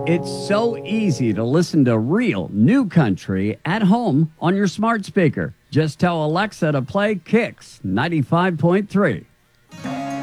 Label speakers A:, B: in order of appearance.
A: It's so easy to listen to real new country at home on your smart speaker. Just tell Alexa to play Kicks 95.3.